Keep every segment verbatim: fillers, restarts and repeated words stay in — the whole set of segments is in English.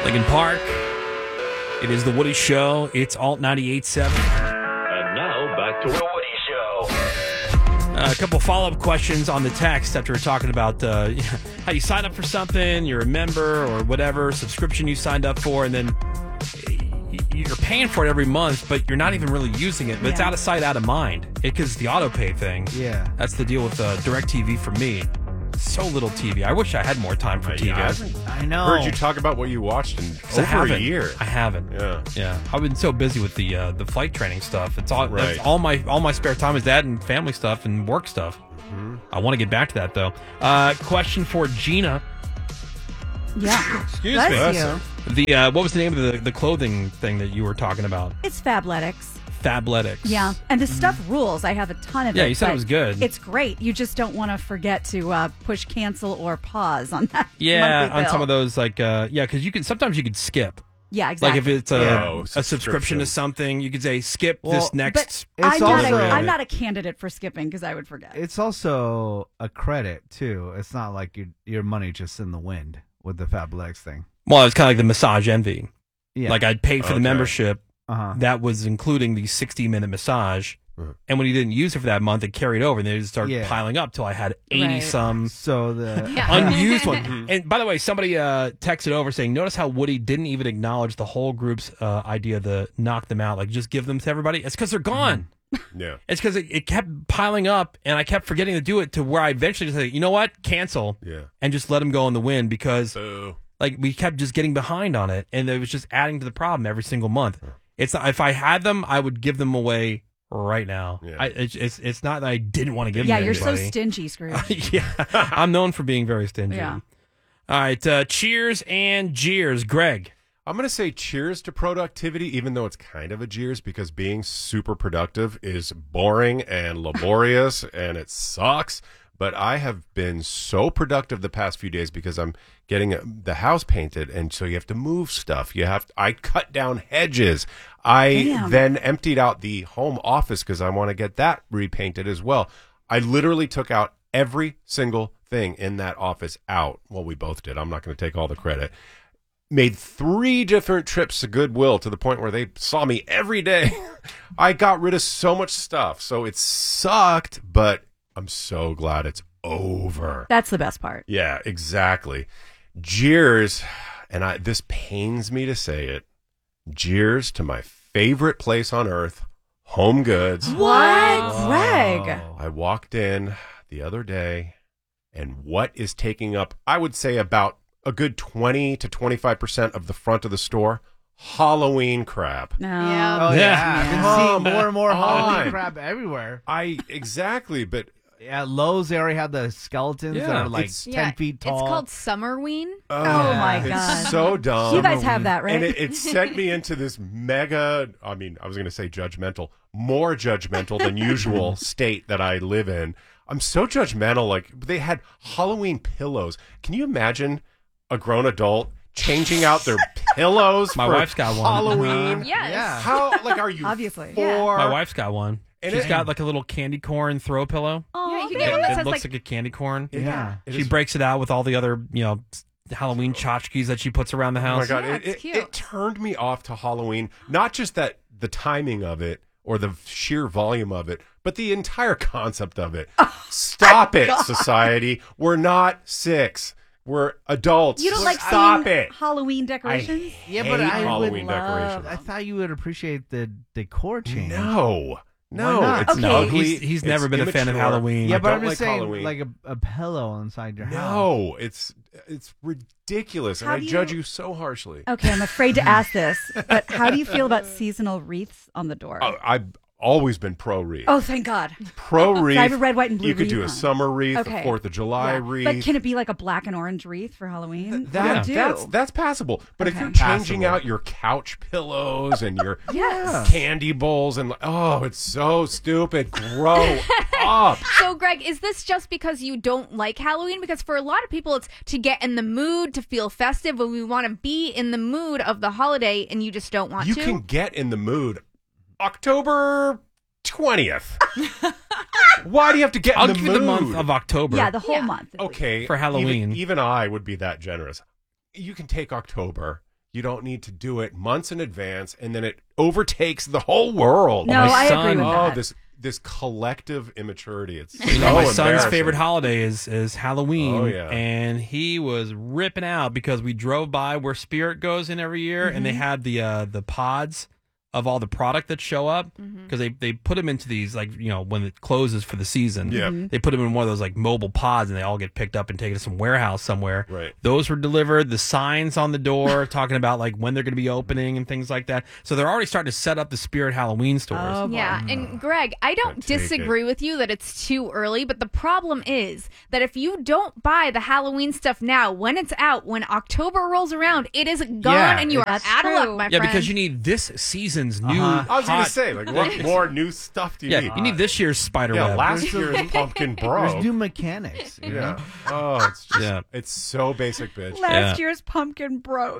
Lincoln Park. It is the Woody Show. It's Alt ninety-eight point seven. And now back to the Woody Show. Uh, a couple follow-up questions on the text after we're talking about uh, how you sign up for something, you're a member or whatever subscription you signed up for, and then you're paying for it every month, but you're not even really using it. But yeah. It's out of sight, out of mind. Because the auto pay thing. Yeah, that's the deal with uh, DirecTV for me. So little T V. I wish I had more time for uh, T V. Yeah, I know. Heard you talk about what you watched in over I haven't. a year. I haven't. Yeah, yeah. I've been so busy with the uh, the flight training stuff. It's all right. all my all my spare time is that and family stuff and work stuff. Mm-hmm. I want to get back to that though. Uh, question for Gina. Yeah. Excuse Bless me. you. The uh, what was the name of the the clothing thing that you were talking about? It's Fabletics. Fabletics. Yeah, and the stuff rules. I have a ton of yeah, it. Yeah, you said it was good. It's great. You just don't want to forget to uh, push cancel or pause on that. Yeah, on bill. some of those, like, uh, yeah, because you can sometimes you could skip. Yeah, exactly. Like if it's a, Yeah. a subscription. subscription to something, you could say skip Well, this next. But I'm, It's not also- a, I'm not a candidate for skipping because I would forget. It's also a credit too. It's not like your your money just in the wind with the Fabletics thing. Well, it's kind of like the Massage Envy. Yeah, Like I'd pay for Okay. the membership. uh-huh. That was including the sixty minute massage. Uh-huh. And when you didn't use it for that month, it carried over, and they just started Yeah. piling up till I had eighty Right. some So the Yeah. unused one. And by the way, somebody uh, texted over saying, "Notice how Woody didn't even acknowledge the whole group's uh, idea to knock them out, like just give them to everybody." It's because they're gone. Yeah. It's because it, it kept piling up, and I kept forgetting to do it to where I eventually just said, "You know what? Cancel." Yeah. And just let them go in the wind because Boo. like we kept just getting behind on it, and it was just adding to the problem every single month. It's not, if I had them, I would give them away right now. Yeah. I, it's, it's it's not that I didn't want to give yeah, them. you're to so anybody. stingy, Scrooge. Yeah, I'm known for being very stingy. Yeah. All right, uh, cheers and jeers, Greg. I'm going to say cheers to productivity, even though it's kind of a jeers because being super productive is boring and laborious and it sucks. But I have been so productive the past few days because I'm getting uh, the house painted, and so you have to move stuff. You have to, I cut down hedges. I Damn. then emptied out the home office because I want to get that repainted as well. I literally took out every single thing in that office out. Well, we both did. I'm not going to take all the credit. Made three different trips to Goodwill to the point where they saw me every day. I got rid of so much stuff. So it sucked, but I'm so glad it's over. That's the best part. Yeah, exactly. Jeers, and I this pains me to say it, jeers to my favorite place on earth, Home Goods. What? Greg. I walked in the other day, and what is taking up, I would say, about a good twenty to twenty-five percent of the front of the store? Halloween crap. No. Oh yeah, Yeah. I've been Come seeing more and more Halloween on. crap everywhere. I exactly, but At Lowe's, they already have the skeletons that Yeah. are like It's- ten Yeah, feet tall. It's called Summerween. oh, my it's God. so dumb. You guys have that, right? And it, it sent me into this mega, I mean, I was going to say judgmental, more judgmental than usual state that I live in. I'm so judgmental. Like, they had Halloween pillows. Can you imagine a grown adult changing out their pillows My for wife's got one. Halloween? Yes. Yeah. How, like, are you Obviously. four? My wife's got one. And She's it- got like a little candy corn throw pillow. Oh, Yeah, you can very get one that It says looks like, like a candy corn. Yeah. It She is- breaks it out with all the other, you know, Halloween tchotchkes that she puts around the Oh my house. God, Yeah, it, it's it, cute. it turned me off to Halloween. Not just that the timing of it or the sheer volume of it, but the entire concept of it. Stop it, society. We're not six. We're adults. You don't like Stop seeing it. Halloween I decorations? Yeah, but hate I would Halloween love- decorations. I thought you would appreciate the decor change. No. No, Why not? it's Okay. ugly. He's, he's It's never been a fan of immature. Halloween. Yeah, I but I'm don't just like saying, Halloween. like a, a pillow inside your house. No, it's it's ridiculous, and How I do judge you- you so harshly. Okay, I'm afraid to ask this, but how do you feel about seasonal wreaths on the door? Oh, I've always been pro wreath. Oh, thank God. Pro wreath. I have a red, white, and blue You could wreath do a on. summer wreath, Okay. a Fourth of July Yeah. wreath. But can it be like a black and orange wreath for Halloween? That, What do you that's do? that's passable. But if Okay. you're changing Passable. out your couch pillows and your Yes. candy bowls and oh, it's so stupid. Grow up. so Greg, is this just because you don't like Halloween? Because for a lot of people, it's to get in the mood, to feel festive, when we want to be in the mood of the holiday, and you just don't want You to. can get in the mood. October twentieth. Why do you have to get I'll in the give mood? you the month of October. Yeah, the whole Yeah. month. Okay, For Halloween. even, even I would be that generous. You can take October. you don't need to do it months in advance, and then it overtakes the whole world. No, my I son- agree with Oh, that. this this collective immaturity. It's You know, so my son's embarrassing. favorite holiday is is Halloween. Oh, yeah. And he was ripping out because we drove by where Spirit goes in every year, and they had the uh, the pods of all the product that show up because they, they put them into these, like, you know, when it closes for the season. Yeah. They put them in one of those like mobile pods, and they all get picked up and taken to some warehouse somewhere. Right. Those were delivered. The signs on the door talking about like when they're going to be opening and things like that. So they're already starting to set up the Spirit Halloween stores. Oh, boy. Yeah, and Greg, I don't take disagree with you that it's too early, but the problem is that if you don't buy the Halloween stuff now, when it's out, when October rolls around, it is gone, Yeah, and you are that's out of true. luck, my Yeah, friend. because you need this season's new. Uh-huh. I was going hot- to say, like, what more new stuff do you Yeah, need? you need this year's spider yeah, web. last year's pumpkin There's broke. new mechanics. You know? Yeah. Oh, it's just, Yeah. it's so basic, bitch. Last Yeah. year's pumpkin broke.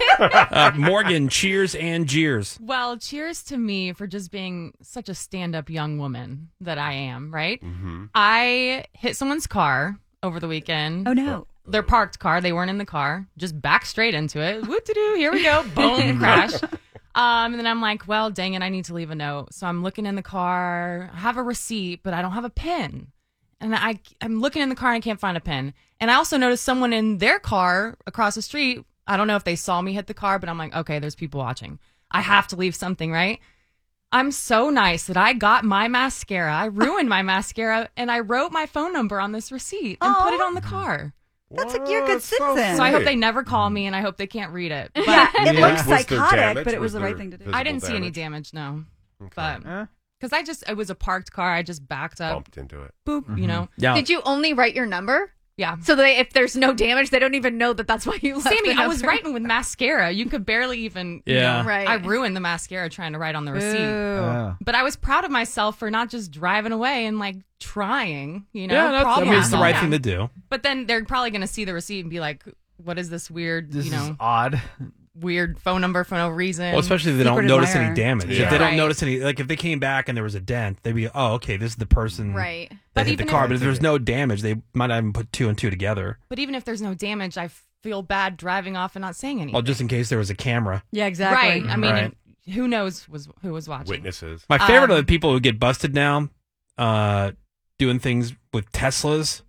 uh, Morgan, cheers and jeers. Well, cheers to me for just being such a stand-up young woman that I am, right? Mm-hmm. I hit someone's car over the weekend. Oh, no. Their parked car. They weren't in the car. Just back straight into it. Whoop-de-doo. Here we go. Boom. Crash. Um, and then I'm like, well, dang it. I need to leave a note. So I'm looking in the car. I have a receipt, but I don't have a pen. And I, I'm looking in the car and I can't find a pen. And I also noticed someone in their car across the street. I don't know if they saw me hit the car, but I'm like, okay, there's people watching. I have to leave something, right? I'm so nice that I got my mascara. I ruined my mascara and I wrote my phone number on this receipt and put it Aw. on the car. That's like you're a good That's so citizen. So I hope sweet. they never call me and I hope they can't read it. But Yeah, it Yeah. looks Was there psychotic, damage? but it was, Was the right there thing to do. visible I didn't see any damage? damage, no. Okay. But Huh? because I just, it was a parked car. I just backed up, Bumped into it. boop, you know? Yeah. Did you only write your number? Yeah. So they, if there's no damage, they don't even know that that's why you left Sammy, the I was number. writing with mascara. You could barely even, you Yeah. know, Right. I ruined the mascara trying to write on the receipt. Oh. But I was proud of myself for not just driving away and like trying, you know? yeah, that's, I problem mean, it's the right solving. thing to do. But then they're probably going to see the receipt and be like, what is this weird, This you know, is odd. weird phone number for no reason? Well, especially if they don't Secret notice admirer. any damage. If Yeah. they don't Right. notice any, like if they came back and there was a dent, they'd be, oh, okay, this is the person Right. that But hit the even car. if- But if there's no damage, they might not even put two and two together. But even if there's no damage, I feel bad driving off and not saying anything. Well, just in case there was a camera. Yeah, exactly. Right. I mean, Right. who knows was who was watching. Witnesses. My favorite Um, are the people who get busted now, uh, doing things with Teslas,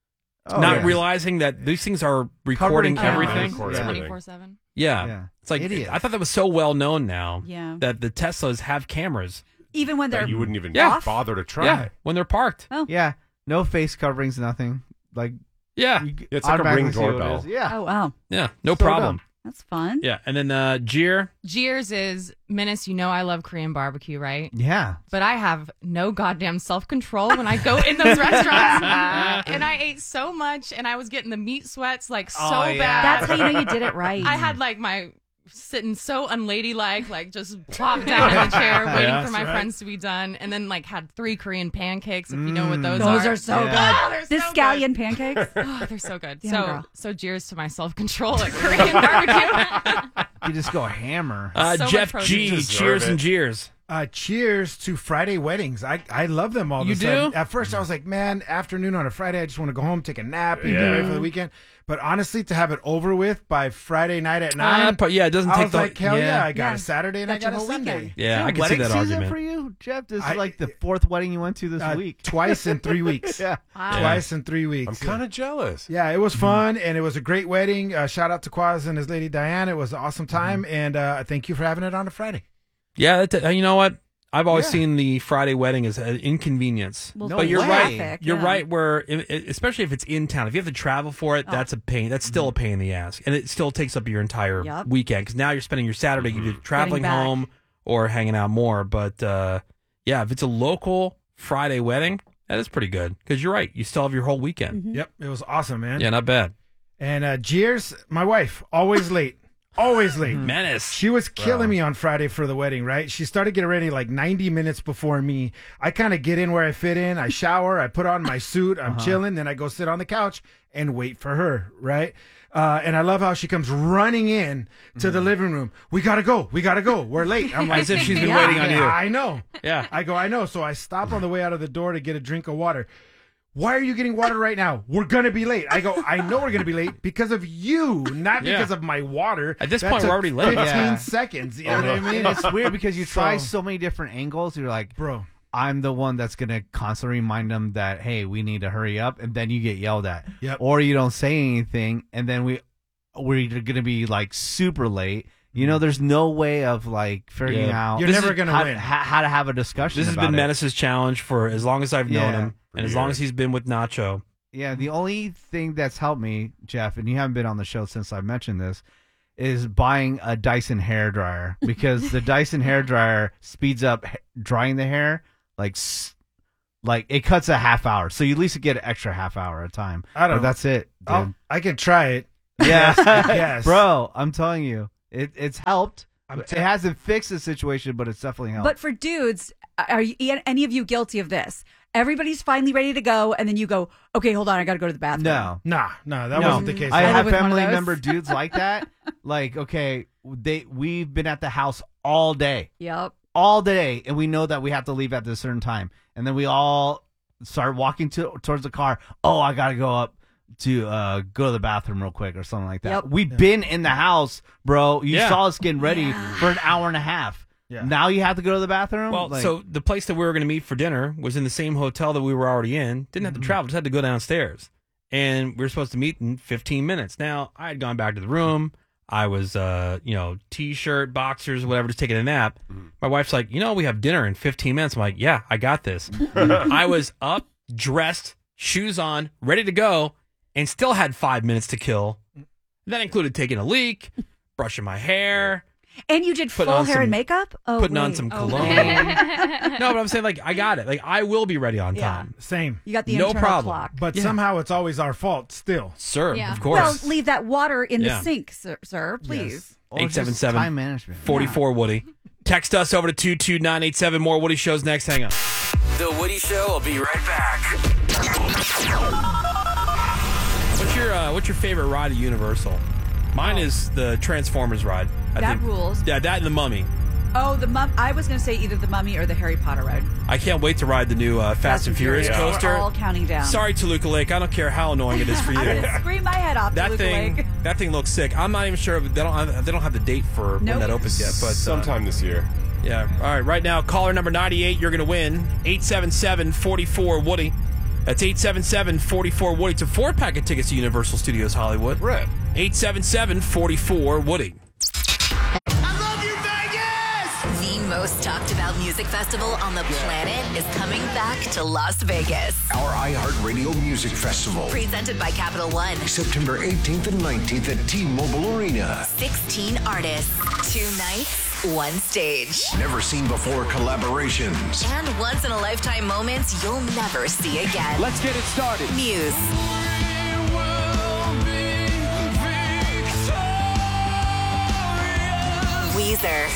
Oh, not yeah. realizing that these things are recording Covering everything. Record Yeah. everything. twenty-four seven. Yeah. Yeah. It's like, Idiots. I thought that was so well known now Yeah. that the Teslas have cameras. Even when they're That you wouldn't even Yeah. bother to try. Yeah. When they're parked. Yeah. No face coverings, nothing. Like, Yeah. you It's like a automatically Ring see what it doorbell. is. Yeah. Oh, wow. Yeah. No So problem. dumb. That's fun. Yeah. And then uh, Jeer. Jeers is Menace. You know I love Korean barbecue, right? Yeah. But I have no goddamn self control when I go in those restaurants. And I ate so much, and I was getting the meat sweats like so Oh, yeah. bad. That's how you know you did it right. I had like my sitting so unladylike, like just plopped down in the chair, waiting Yeah, for my that's right. friends to be done, and then like had three Korean pancakes. If you know what Mm. those, Those are, are so Yeah. Oh, they're the so scallion pancakes. good. Oh, they're so good. Damn, so girl. so cheers to my self control at Korean barbecue. You just go hammer. Uh, So much Jeff protein. G. Deserve Cheers it. and jeers. Uh, cheers to Friday weddings. I, I love them all of You a sudden. do? At first, I was like, man, afternoon on a Friday, I just want to go home, take a nap, and get Yeah. ready for the weekend. But honestly, to have it over with by Friday night at Uh, nine, but yeah, it doesn't I take was the like, hell yeah, I got Yeah. a Saturday and Got I got your a whole Sunday. weekend. Yeah, Is I it can see wedding that season argument. for you, Jeff? This I- is like the fourth wedding you went to this Uh, week. Twice in three weeks. Yeah. Wow. Twice in three weeks. I'm kind of jealous. Yeah, it was fun and it was a great wedding. Uh, shout out to Quaz and his lady Diane. It was an awesome time, and uh, thank you for having it on a Friday. Yeah, that, uh, you know what? I've always Yeah. seen the Friday wedding as an inconvenience. Well, No but you're way. right. traffic, You're yeah. right. Where, i- i- especially if it's in town, if you have to travel for it, Oh. that's a pain. That's still a pain in the ass, and it still takes up your entire Yep. weekend because now you're spending your Saturday either traveling back. home or hanging out more. But uh, yeah, if it's a local Friday wedding, that is pretty good because you're right. You still have your whole weekend. Mm-hmm. Yep, it was awesome, man. Yeah, not bad. And uh, Jeers, my wife, always late. Always late. Menace. She was killing me on Friday for the wedding, right? She started getting ready like ninety minutes before me. I kind of get in where I fit in. I shower, I put on my suit, I'm chilling, then I go sit on the couch and wait for her, right? Uh, and I love how she comes running in to the living room. We gotta go. We gotta go. We're late. I'm like, As if she's been Yeah. waiting on you. I know. Yeah. I go, I know. So I stop on the way out of the door to get a drink of water. why are you getting water right now? We're going to be late. I go, I know we're going to be late because of you, not Yeah. because of my water. At this That point, took we're already late. fifteen Yeah. seconds. You know what I mean? And it's weird because you try So- so many different angles. You're like, Bro. I'm the one that's going to constantly remind them that, hey, we need to hurry up. And then you get yelled at. Yep. Or you don't say anything. And then we, we're going to be like super late. You know, there's no way of like figuring Yeah. out You're This never is going to how, win. how, how to have a discussion. This has about been it. Menace's challenge for as long as I've known Yeah. him, and as For long years. as he's been with Nacho. Yeah, the only thing that's helped me, Jeff, and you haven't been on the show since I mentioned this, is buying a Dyson hairdryer because the Dyson hairdryer speeds up ha- drying the hair like s- like it cuts a half hour, so you at least get an extra half hour at a time. I don't- But that's it, dude. I'll- I can try it. Yeah, Yes. bro, I'm telling you, it it's helped. I'm it t- hasn't fixed the situation, but it's definitely helped. But for dudes, are you, any of you guilty of this? Everybody's finally ready to go, and then you go, okay, hold on, I got to go to the bathroom. no, Nah, nah, that no, wasn't the case. I I live have with one of family those. member dudes like that. Like, okay, they we've been at the house all day. Yep. all day, and we know that we have to leave at this certain time, and then we all start walking to towards the car. Oh, I gotta go up to uh go to the bathroom real quick or something like that. Yep. We've been in the house, bro. You Yeah. saw us getting ready for an hour and a half. Yeah. Now you have to go to the bathroom. Well, Like, so the place that we were going to meet for dinner was in the same hotel that we were already in. Didn't have to travel, just had to go downstairs. And we were supposed to meet in fifteen minutes. Now, I had gone back to the room. I was, uh, you know, T-shirt, boxers, whatever, just taking a nap. My wife's like, you know, we have dinner in fifteen minutes. I'm like, yeah, I got this. I was up, dressed, shoes on, ready to go, and still had five minutes to kill. That included taking a leak, brushing my hair, And you did Putting full on hair some- and makeup? Oh, putting on wait. some Oh, cologne. wait. No, but I'm saying, like, I got it. Like, I will be ready on Yeah. time. Same. You got the No internal problem. clock. But Yeah. somehow it's always our fault still. Sir, Yeah. of Well, course. leave that water in Yeah. the sink, sir, sir please. Yes. or just eight seven seven time management. forty-four Woody. Text us over to two two nine eight seven. More Woody shows next. Hang on. The Woody Show will be right back. What's your uh, What's your favorite ride at Universal? Mine is the Transformers ride. I That think. rules. Yeah, that and the Mummy. Oh, the mum. I was going to say either the Mummy or the Harry Potter ride. I can't wait to ride the new uh, Fast, and Furious, We're coaster. all counting down. Sorry, Toluca Lake. I don't care how annoying it is for you. I'm going to scream my head off. that Toluca thing, Lake. that thing looks sick. I'm not even sure. If they don't. Have, they don't have the date for when Nope. that opens yet. But uh, Sometime this year. Yeah. All right. Right now, caller number ninety-eight, you're going to win eight seven seven, four four, Woody. That's eight seven seven, four four, Woody. It's a four pack of tickets to Universal Studios Hollywood. Right. eight seven seven, four four, Woody. The most talked about music festival on the planet is coming back to Las Vegas. Our iHeartRadio Music Festival. Presented by Capital One. September eighteenth and nineteenth at T-Mobile Arena. sixteen artists, two nights, one stage. Never seen before collaborations. And once in a lifetime moments you'll never see again. Let's get it started. Muse. Weezer.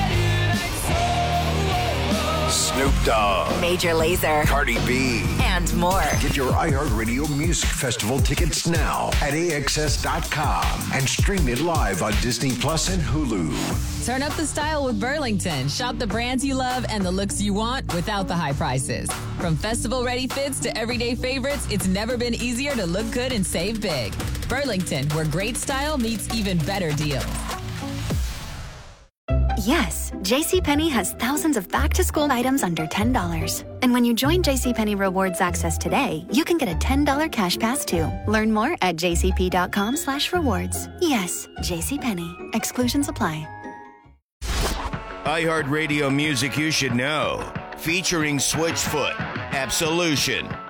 Snoop Dogg. Major Lazer. Cardi B. And more. Get your iHeartRadio Music Festival tickets now at A X S dot com and stream it live on Disney Plus and Hulu. Turn up the style with Burlington. Shop the brands you love and the looks you want without the high prices. From festival-ready fits to everyday favorites, it's never been easier to look good and save big. Burlington, where great style meets even better deals. Yes, JCPenney has thousands of back-to-school items under ten dollars. And when you join JCPenney Rewards Access today, you can get a ten dollars cash pass too. Learn more at jcp.com slash rewards. Yes, JCPenney. Exclusions apply. iHeartRadio music you should know. Featuring Switchfoot, Absolution,